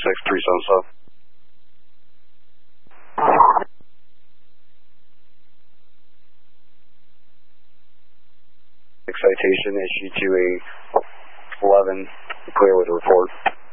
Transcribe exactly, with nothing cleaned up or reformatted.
six three seven seven. Citation issued to a eleven, clear with a report.